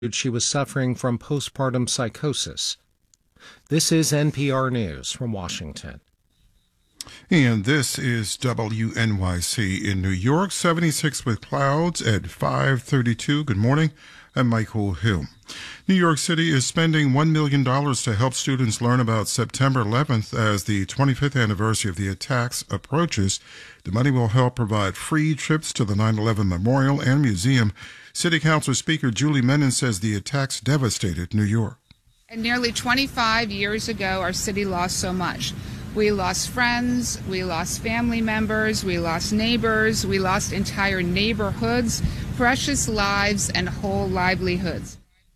she was suffering from postpartum psychosis. This is NPR News from Washington. And this is WNYC in New York, 76 with clouds at 5:32. Good morning. I'm Michael Hill. New York City is spending $1 million to help students learn about September 11th as the 25th anniversary of the attacks approaches. The money will help provide free trips to the 9/11 Memorial and Museum. City Council Speaker Julie Menin says the attacks devastated New York. And nearly 25 years ago, our city lost so much. We lost friends, we lost family members, we lost neighbors, we lost entire neighborhoods, precious lives, and whole livelihoods.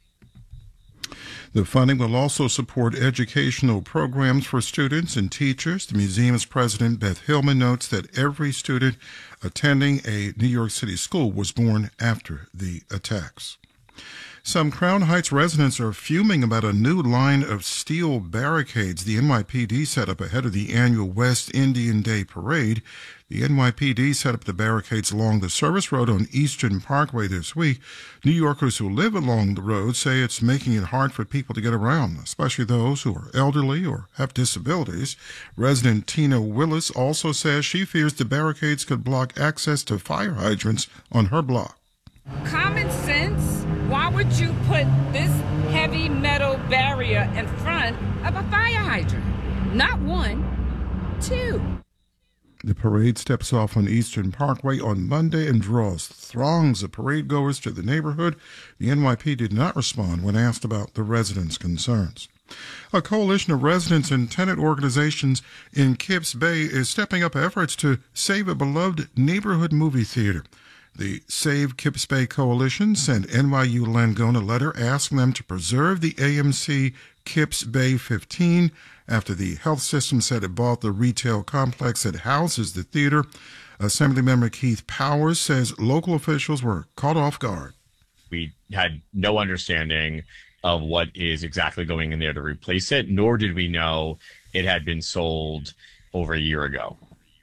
The funding will also support educational programs for students and teachers. The museum's president, Beth Hillman, notes that every student attending a New York City school was born after the attacks. Some Crown Heights residents are fuming about a new line of steel barricades the NYPD set up ahead of the annual West Indian Day Parade. The NYPD set up the barricades along the service road on Eastern Parkway this week. New Yorkers who live along the road say it's making it hard for people to get around, especially those who are elderly or have disabilities. Resident Tina Willis also says she fears the barricades could block access to fire hydrants on her block. Common sense. Why would you put this heavy metal barrier in front of a fire hydrant? Not one, two. The parade steps off on Eastern Parkway on Monday and draws throngs of parade goers to the neighborhood. The NYPD did not respond when asked about the residents' concerns. A coalition of residents and tenant organizations in Kips Bay is stepping up efforts to save a beloved neighborhood movie theater. The Save Kips Bay Coalition sent NYU Langone a letter asking them to preserve the AMC Kips Bay 15 after the health system said it bought the retail complex that houses the theater. Assemblymember Keith Powers says local officials were caught off guard. We had no understanding of what is exactly going in there to replace it, nor did we know it had been sold over a year ago.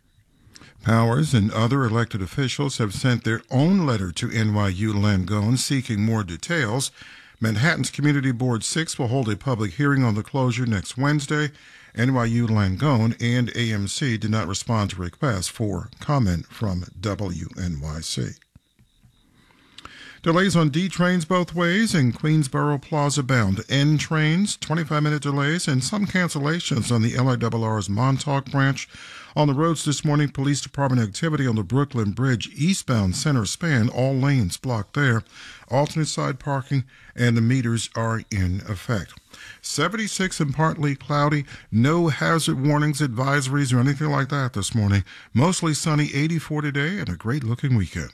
Powers and other elected officials have sent their own letter to NYU Langone seeking more details. Manhattan's Community Board 6 will hold a public hearing on the closure next Wednesday. NYU Langone and AMC did not respond to requests for comment from WNYC. Delays on D trains both ways and Queensboro Plaza bound N trains, 25-minute delays and some cancellations on the LIRR's Montauk branch. On the roads this morning, police department activity on the Brooklyn Bridge eastbound center span, all lanes blocked there. Alternate side parking and the meters are in effect. 76 and partly cloudy, no hazard warnings, advisories, or anything like that this morning. Mostly sunny, 84 today, and a great-looking weekend.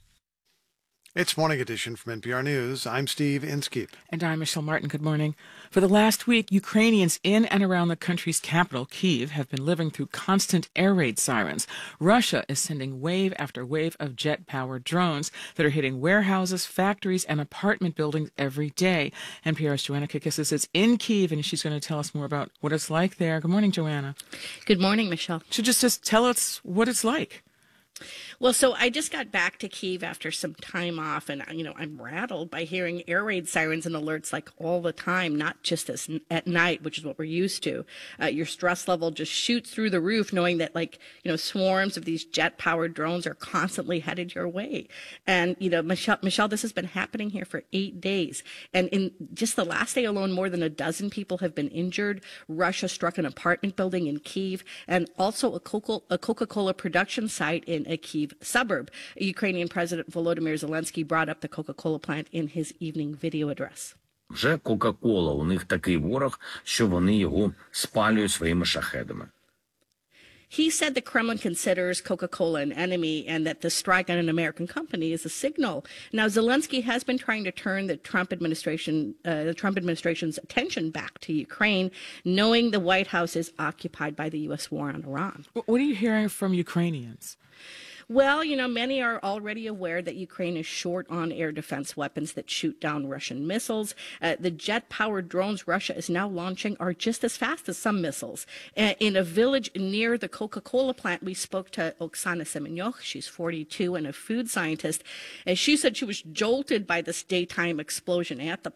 It's Morning Edition from NPR News. I'm Steve Inskeep. And I'm Michelle Martin. Good morning. For the last week, Ukrainians in and around the country's capital, Kyiv, have been living through constant air raid sirens. Russia is sending wave after wave of jet-powered drones that are hitting warehouses, factories, and apartment buildings every day. NPR's Joanna Kakissis is in Kyiv, and she's going to tell us more about what it's like there. Good morning, Joanna. Good morning, Michelle. So just tell us what it's like. Well, so I just got back to Kyiv after some time off, and, I'm rattled by hearing air raid sirens and alerts like all the time, not just at night, which is what we're used to. Your stress level just shoots through the roof knowing that, swarms of these jet-powered drones are constantly headed your way. And, Michelle, this has been happening here for 8 days. And in just the last day alone, more than a dozen people have been injured. Russia struck an apartment building in Kyiv and also a Coca-Cola production site in a Kyiv suburb. Ukrainian President Volodymyr Zelensky brought up the Coca-Cola plant in his evening video address. Вже Coca-Cola, у них такий ворог, що вони його спалюють своїми шахедами. He said the Kremlin considers Coca-Cola an enemy and that the strike on an American company is a signal. Now, Zelensky has been trying to turn the Trump administration's attention back to Ukraine, knowing the White House is occupied by the U.S. war on Iran. What are you hearing from Ukrainians? Well, many are already aware that Ukraine is short on air defense weapons that shoot down Russian missiles. The jet-powered drones Russia is now launching are just as fast as some missiles. In a village near the Coca-Cola plant, we spoke to Oksana Semenyuk. She's 42 and a food scientist. And she said she was jolted by this daytime explosion at the